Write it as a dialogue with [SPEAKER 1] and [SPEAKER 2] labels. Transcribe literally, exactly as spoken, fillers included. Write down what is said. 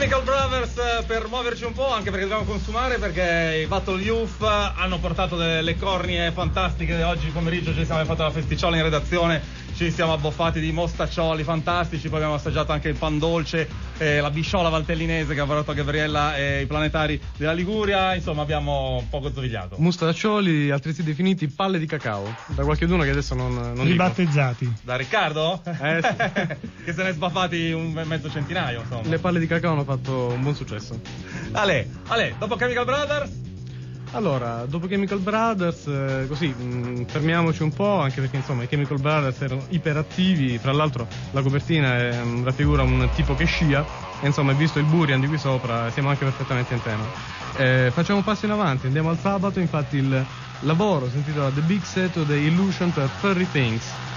[SPEAKER 1] Chemical Brothers per muoverci un po', anche perché dobbiamo consumare, perché i Battle Youth hanno portato delle cornie fantastiche. Oggi pomeriggio ci siamo fatto la festicciola in redazione, ci siamo abboffati di mostaccioli fantastici, poi abbiamo assaggiato anche il pan dolce, eh, la bisciola valtellinese che ha portato Gabriella e i planetari della Liguria. Insomma, abbiamo un po' gozzovigliato.
[SPEAKER 2] Mostaccioli, altresì definiti palle di cacao, da qualcheduno che adesso non, non
[SPEAKER 3] ribattezzati.
[SPEAKER 1] Dico. Da Riccardo?
[SPEAKER 2] Eh sì.
[SPEAKER 1] Che se ne è sbaffati un mezzo centinaio, insomma.
[SPEAKER 2] Le palle di cacao hanno fatto un buon successo.
[SPEAKER 1] Ale, Ale, dopo Chemical Brothers?
[SPEAKER 2] Allora, dopo Chemical Brothers, eh, così, mh, fermiamoci un po', anche perché insomma i Chemical Brothers erano iperattivi, fra l'altro la copertina è, mh, raffigura un tipo che scia, e insomma, visto il Burian di qui sopra, siamo anche perfettamente in tema. Eh, facciamo un passo in avanti, andiamo al sabato, infatti il lavoro si intitola The Big Set of the Illusion per Furry Things.